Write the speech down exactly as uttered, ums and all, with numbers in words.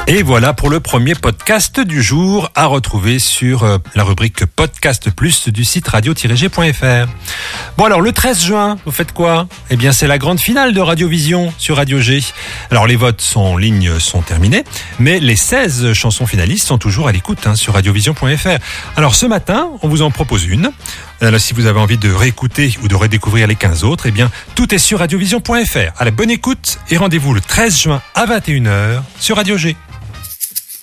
Et voilà pour le premier podcast du jour à retrouver sur euh, la rubrique Podcast Plus du site radio tiret g point f r. Bon alors le treize juin, vous faites quoi ? Eh bien c'est la grande finale de Radiovision sur Radio G. Alors les votes sont en ligne sont terminés, mais les seize chansons finalistes sont toujours à l'écoute hein, sur radiovision point f r. Alors ce matin, on vous en propose une. Alors, si vous avez envie de réécouter ou de redécouvrir les quinze autres, eh bien tout est sur radiovision point f r. Allez, bonne écoute et rendez-vous le treize juin à vingt et une heures sur Radio G.